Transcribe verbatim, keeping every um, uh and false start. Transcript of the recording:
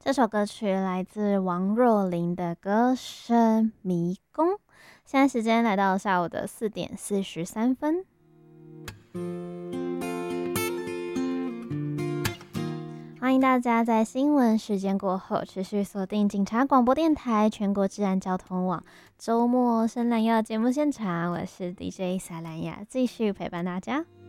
这首歌曲来自王若琳的歌声迷宫。现在时间来到下午的四点四十三分。欢迎大家在新闻时间过后持续锁定警察广播电台全国治安交通网周末深蓝药节目现场，我是 D J 撒兰雅，继续陪伴大家。